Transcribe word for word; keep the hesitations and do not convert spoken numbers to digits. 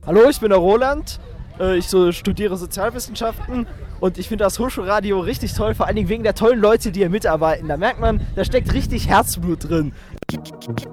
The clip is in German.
Hallo, ich bin der Roland. Ich so studiere Sozialwissenschaften und ich finde das Hochschulradio richtig toll, vor allen Dingen wegen der tollen Leute, die hier mitarbeiten. Da merkt man, da steckt richtig Herzblut drin.